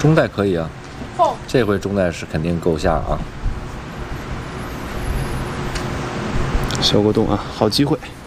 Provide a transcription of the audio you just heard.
中带可以啊，这回中带是肯定够下啊。 小果冻啊，好机会。